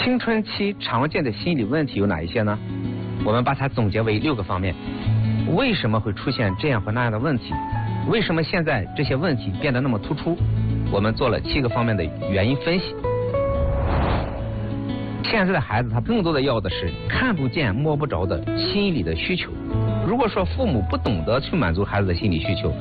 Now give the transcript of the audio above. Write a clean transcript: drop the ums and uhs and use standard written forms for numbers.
青春期常见的心理问题有哪一些呢？我们把它总结为6个方面。为什么会出现这样或那样的问题？为什么现在这些问题变得那么突出？我们做了7个方面的原因分析。现在的孩子他更多的要的是看不见摸不着的心理的需求。如果说父母不懂得去满足孩子的心理需求，